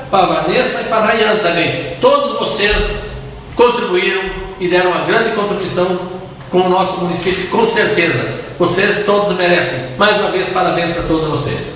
para a Vanessa e para a Rayane também. Todos vocês contribuíram e deram uma grande contribuição com o nosso município, com certeza. Vocês todos merecem. Mais uma vez, parabéns para todos vocês.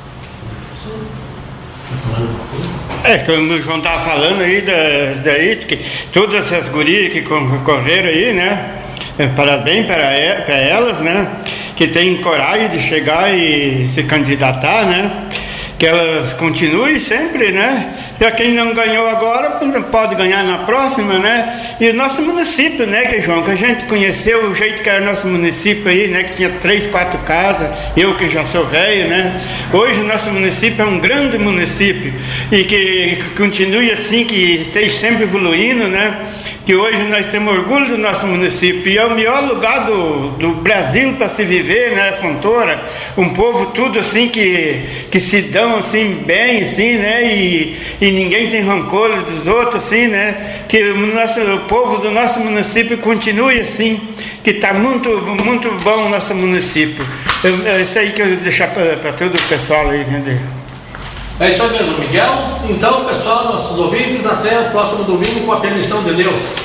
Como o João estava falando aí, daí, que todas essas gurias que correram aí, né? Parabéns para elas, né? Que têm coragem de chegar e se candidatar, né? Que elas continuem sempre, né? Já quem não ganhou agora pode ganhar na próxima, né? E o nosso município, né, que João, que a gente conheceu o jeito que era nosso município aí, né? Que tinha 3, 4 casas, eu que já sou velho, né? Hoje o nosso município é um grande município e que continue assim, que esteja sempre evoluindo, né? Que hoje nós temos orgulho do nosso município e é o melhor lugar do Brasil para se viver, né, Fontoura? Um povo tudo assim que se dão assim bem, assim, né? E ninguém tem rancor dos outros, assim, né? Que o povo do nosso município continue assim, que está muito, muito bom o nosso município. É isso aí que eu vou deixar para todo o pessoal aí, né? É isso aí mesmo, Miguel. Então, pessoal, nossos ouvintes, até o próximo domingo, com a permissão de Deus.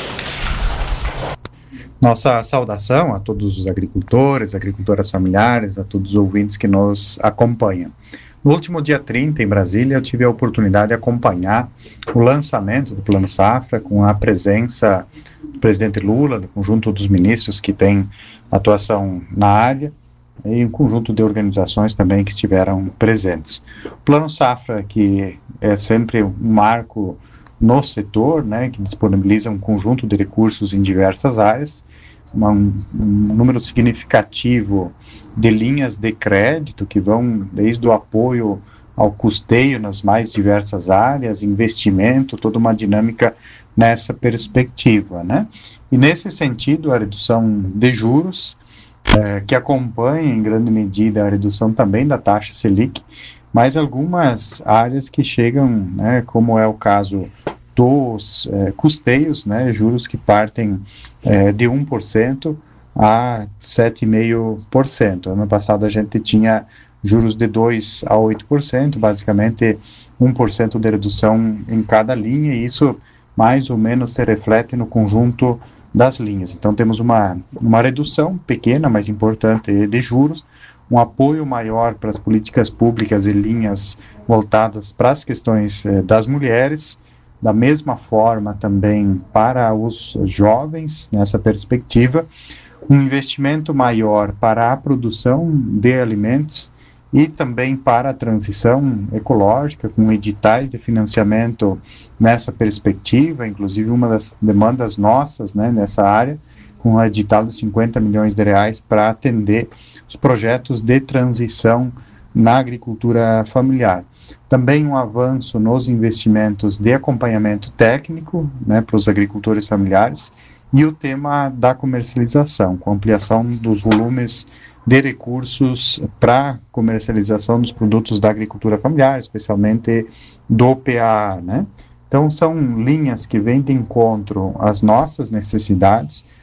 Nossa saudação a todos os agricultores, agricultoras familiares, a todos os ouvintes que nos acompanham. No último dia 30, em Brasília, eu tive a oportunidade de acompanhar o lançamento do Plano Safra, com a presença do presidente Lula, do conjunto dos ministros que têm atuação na área, e um conjunto de organizações também que estiveram presentes. O Plano Safra, que é sempre um marco no setor, né, que disponibiliza um conjunto de recursos em diversas áreas, um número significativo de linhas de crédito que vão desde o apoio ao custeio nas mais diversas áreas, investimento, toda uma dinâmica nessa perspectiva, né? E nesse sentido, a redução de juros, que acompanha em grande medida a redução também da taxa Selic, mas algumas áreas que chegam, né, como é o caso dos custeios, né, juros que partem de 1% a 7,5%. Ano passado a gente tinha juros de 2% a 8%, basicamente 1% de redução em cada linha, e isso mais ou menos se reflete no conjunto das linhas. Então temos uma redução pequena, mas importante, de juros, um apoio maior para as políticas públicas e linhas voltadas para as questões das mulheres, da mesma forma também para os jovens, nessa perspectiva, um investimento maior para a produção de alimentos e também para a transição ecológica, com editais de financiamento nessa perspectiva, inclusive uma das demandas nossas, né, nessa área, com um edital de 50 milhões de reais para atender os projetos de transição na agricultura familiar. Também um avanço nos investimentos de acompanhamento técnico, né, para os agricultores familiares, e o tema da comercialização, com ampliação dos volumes de recursos para comercialização dos produtos da agricultura familiar, especialmente do PA, né? Então são linhas que vêm de encontro às nossas necessidades,